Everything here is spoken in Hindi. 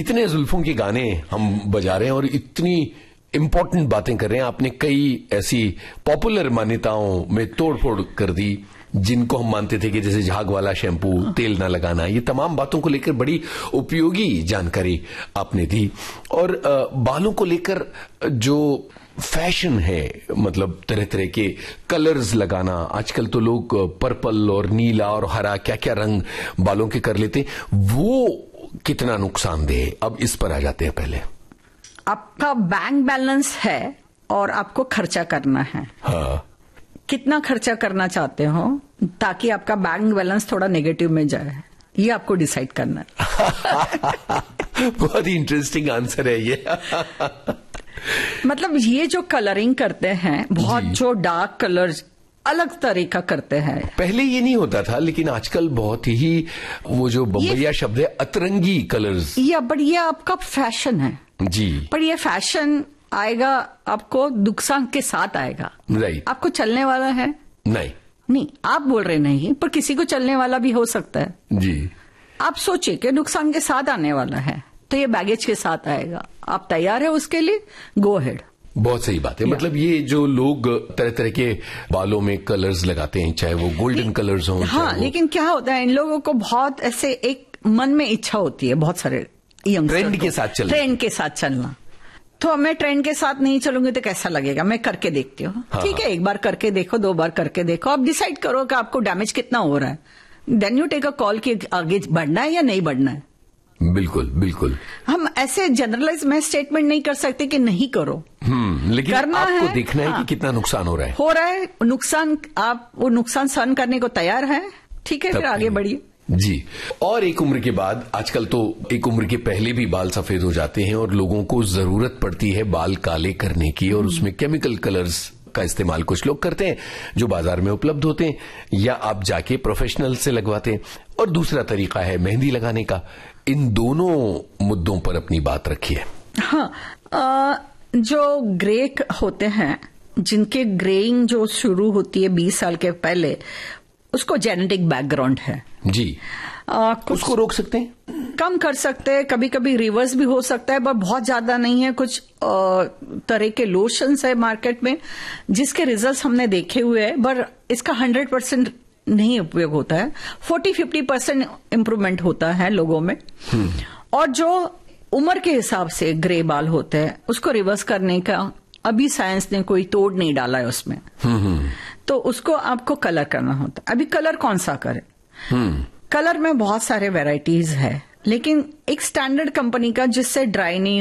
इतने जुल्फों के गाने हम बजा रहे हैं और इतनी इंपॉर्टेंट बातें कर रहे हैं, आपने कई ऐसी पॉपुलर मान्यताओं में तोड़फोड़ कर दी जिनको हम मानते थे कि जैसे झाग वाला शैम्पू, तेल ना लगाना, ये तमाम बातों को लेकर बड़ी उपयोगी जानकारी आपने दी। और बालों को लेकर जो फैशन है, मतलब तरह तरह के कलर्स लगाना, आजकल तो लोग पर्पल और नीला और हरा क्या क्या रंग बालों के कर लेते हैं, वो कितना नुकसानदेह है, अब इस पर आ जाते हैं। पहले आपका बैंक बैलेंस है और आपको खर्चा करना है। हाँ, कितना खर्चा करना चाहते हो ताकि आपका बैंक बैलेंस थोड़ा नेगेटिव में जाए, ये आपको डिसाइड करना है। बहुत ही इंटरेस्टिंग आंसर है ये। मतलब ये जो कलरिंग करते हैं, बहुत जो डार्क कलर्स अलग तरीका करते हैं। पहले ये नहीं होता था, लेकिन आजकल बहुत ही वो जो बम्बैया शब्द है, अतरंगी कलर्स, ये आपका फैशन है जी। पर ये फैशन आएगा आपको नुकसान के साथ आएगा। राइट। आपको चलने वाला है नहीं, आप बोल रहे नहीं, पर किसी को चलने वाला भी हो सकता है जी। आप सोचिए कि नुकसान के साथ आने वाला है, तो ये बैगेज के साथ आएगा। आप तैयार है उसके लिए? Go ahead. बहुत सही बात है। मतलब ये जो लोग तरह तरह के बालों में कलर्स लगाते हैं, चाहे वो गोल्डन कलर्स हों, हाँ, लेकिन क्या होता है, इन लोगों को बहुत ऐसे एक मन में इच्छा होती है, बहुत सारे ट्रेंड के साथ चलना। तो मैं ट्रेंड के साथ नहीं चलूंगी तो कैसा लगेगा, मैं करके देखती हूँ। ठीक है, एक बार करके देखो, 2 बार करके देखो, आप डिसाइड करो कि आपको डैमेज कितना हो रहा है, then you take a call कि आगे बढ़ना है या नहीं बढ़ना है। बिल्कुल बिल्कुल। हम ऐसे जनरलाइज में स्टेटमेंट नहीं कर सकते कि नहीं करो, लेकिन करना आपको है, देखना है कि कितना नुकसान हो रहा है। नुकसान, आप वो नुकसान सहन करने को तैयार है, ठीक है, फिर आगे बढ़िए जी। और एक उम्र के बाद, आजकल तो एक उम्र के पहले भी बाल सफेद हो जाते हैं और लोगों को जरूरत पड़ती है बाल काले करने की, और उसमें केमिकल कलर्स का इस्तेमाल कुछ लोग करते हैं जो बाजार में उपलब्ध होते हैं, या आप जाके प्रोफेशनल से लगवाते हैं। और दूसरा तरीका है मेहंदी लगाने का। इन दोनों मुद्दों पर अपनी बात रखिए। हाँ, जो ग्रे होते हैं, जिनके ग्रेइंग जो शुरू होती है 20 साल के पहले, उसको जेनेटिक बैकग्राउंड है जी। उसको रोक सकते हैं, कम कर सकते हैं, कभी कभी रिवर्स भी हो सकता है, पर बहुत ज्यादा नहीं है। कुछ तरह के लोशंस है मार्केट में जिसके रिजल्ट्स हमने देखे हुए हैं, पर इसका 100% नहीं उपयोग होता है। 40-50% इम्प्रूवमेंट होता है लोगों में। और जो उम्र के हिसाब से ग्रे बाल होते हैं, उसको रिवर्स करने का अभी साइंस ने कोई तोड़ नहीं डाला है उसमें। तो उसको आपको कलर करना होता है। अभी कलर कौन सा करें? कलर में बहुत सारे वैरायटीज है, लेकिन एक स्टैंडर्ड कंपनी का जिससे ड्राई नहीं